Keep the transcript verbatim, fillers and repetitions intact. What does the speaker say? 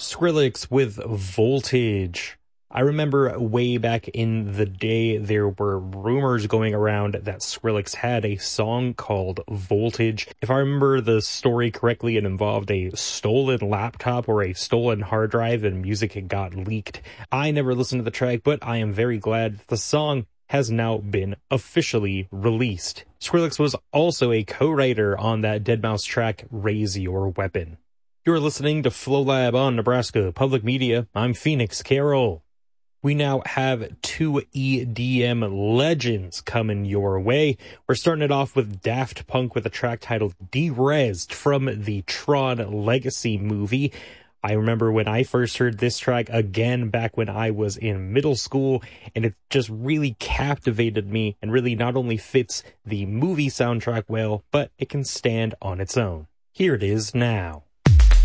Skrillex with Voltage. I remember way back in the day, there were rumors going around that Skrillex had a song called Voltage. If I remember the story correctly, it involved a stolen laptop or a stolen hard drive and music had got leaked. I never listened to the track, but I am very glad the song has now been officially released. Skrillex was also a co-writer on that deadmau five track, Raise Your Weapon. You're listening to FlowLab on Nebraska Public Media. I'm Phoenix Carroll. We now have two E D M legends coming your way. We're starting it off with Daft Punk with a track titled Derezzed from the Tron Legacy movie. I remember when I first heard this track again back when I was in middle school, and it just really captivated me and really not only fits the movie soundtrack well, but it can stand on its own. Here it is now.